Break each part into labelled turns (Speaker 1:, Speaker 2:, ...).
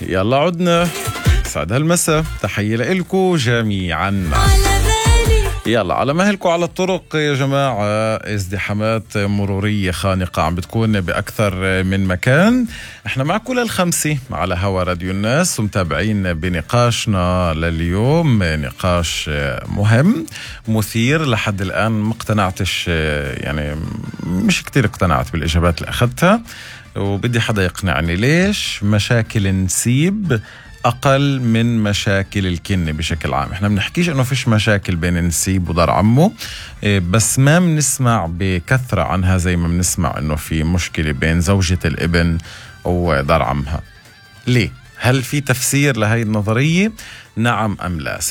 Speaker 1: يلا عدنا. سعد هالمساء، تحية لإلكو جميعا. يلا على مهلكم على الطرق يا جماعة، ازدحامات مرورية خانقة عم بتكون بأكثر من مكان. احنا معكم للخمسة على هوا راديو الناس ومتابعين بنقاشنا لليوم، نقاش مهم مثير. لحد الآن ما اقتنعتش، يعني مش كتير اقتنعت بالإجابات اللي أخذتها، وبدي حدا يقنعني ليش مشاكل نسيب أقل من مشاكل الكن بشكل عام. احنا بنحكيش انه فيش مشاكل بين نسيب ودار عمه، بس ما بنسمع بكثرة عنها زي ما بنسمع انه في مشكلة بين زوجة الابن ودار عمها. ليه؟ هل في تفسير لهي النظرية؟ نعم أم لا؟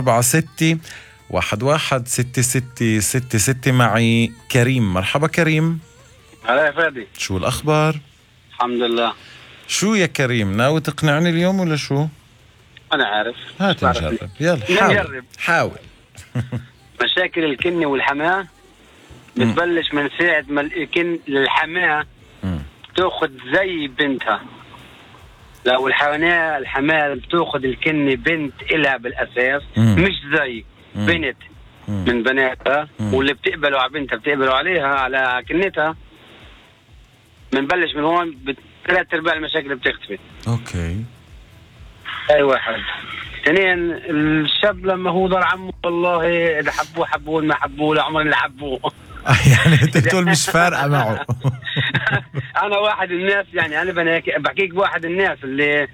Speaker 1: 046-116666 معي كريم. مرحبا كريم.
Speaker 2: هلا يا فادي،
Speaker 1: شو الأخبار؟
Speaker 2: الحمد لله.
Speaker 1: شو يا كريم، ناوي تقنعني اليوم ولا شو؟
Speaker 2: أنا عارف.
Speaker 1: هات نجرب، يلا حاول.
Speaker 2: مشاكل الكن والحماة بتبلش من ساعة ما الكن للحماة تأخذ زي بنتها. لو الحماة بتأخذ الكن بنت إلها بالأساس، مش زي بنت من بناتها، واللي بتقبلوا على بنتها بتقبلوا عليها على كنتها. بنبلش من هون، ثلاث ارباع المشاكل بتختفي.
Speaker 1: اوكي.
Speaker 2: اي واحد. اثنين، الشاب لما هو ضل عمه والله اذا حبوه حبوه، ما حبوه لعمر اللي حبوه.
Speaker 1: يعني انت بتقول مش فارقه معه.
Speaker 2: انا واحد الناس، يعني انا بحكيك بواحد الناس اللي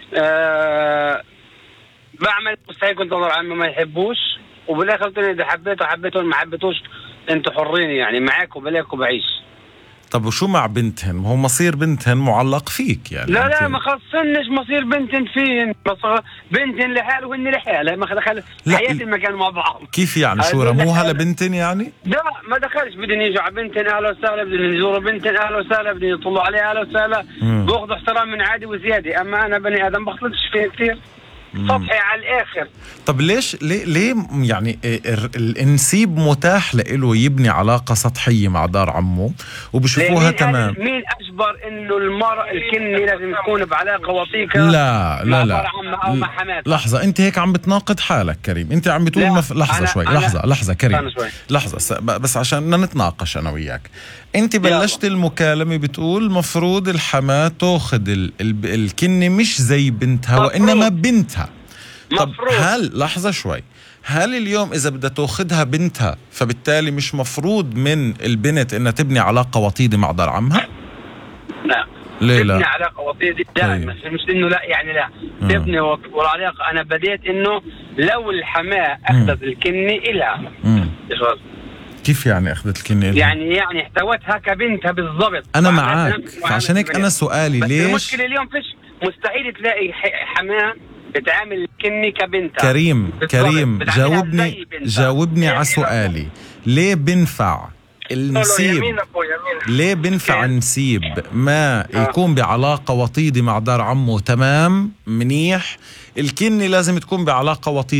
Speaker 2: بعمل مستحيل كنت ضل عمه ما يحبوش، وبالاخر قلت اذا حبيته ما حبيتوش انتوا حرين، يعني معاك وبلاك وبعيش.
Speaker 1: طب وشو مع بنتهن؟ هو مصير بنتهن معلق فيك يعني.
Speaker 2: لا ما خصنش مصير بنتن فين، بنتن لحاله وهن لحاله، ما دخل حياتي المكان مع بعض.
Speaker 1: كيف يعني؟ شو رموها لبنتن يعني؟
Speaker 2: لا ما دخلش، بدهم يجوا على بنتن اهلا وسهلا، بدهم يزوروا بنتن اهلا وسهلا، بدهم يطلعوا عليها اهلا وسهلا، باخذوا احترام من عادي وزياده. اما انا بني ادم بخلطش فيه كثير، سطحي على الاخر.
Speaker 1: طب ليه يعني الانسيب متاح له يبني علاقة سطحية مع دار عمه وبشوفوها تمام؟
Speaker 2: مين اجبر انه المرأة الكني لازم تكون بعلاقة وثيقة؟
Speaker 1: لا
Speaker 2: أو مع حماتها؟
Speaker 1: لحظة، انت هيك عم بتناقض حالك كريم. انت عم بتقول لحظة شوي، لحظة كريم، لحظة بس عشان نتناقش انا وياك. انت بلشت المكالمة بتقول مفروض الحماة تاخذ الكني مش زي بنتها وانما بنتها. طب هل لحظة شوي، هل اليوم إذا بدها تأخذها بنتها فبالتالي مش مفروض من البنت إنها تبني علاقة وطيدة مع دار عمها؟
Speaker 2: لا.
Speaker 1: ليه لا؟
Speaker 2: تبني علاقة وطيدة دائما، مش إنه لا يعني لا. تبني والعلاقة. أنا بديت إنه لو الحماة أخذت الكني إلها.
Speaker 1: كيف يعني أخذت الكني إلها؟
Speaker 2: يعني احتوتها كبنتها بالضبط.
Speaker 1: أنا معاك، فعشان هيك أنا سؤالي ليش؟
Speaker 2: المشكلة اليوم فيش، مستحيل تلاقي حماة بتعامل كني كبنتها.
Speaker 1: كريم جاوبني على سؤالي. ليه بنفع النسيب؟ ليه بنفع النسيب ما يكون بعلاقة وطيدة مع دار عمه تمام منيح، الكني لازم تكون بعلاقة وطيدة